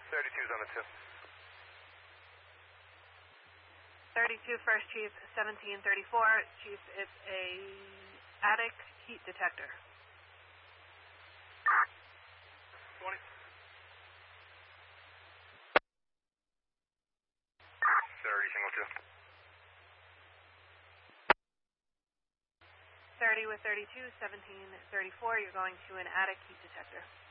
32's on the 2. 32 First Chief, 1734. Chief, it's a attic heat detector. 20. 30, single 2. 30 with 32, 1734. You're going to an attic heat detector.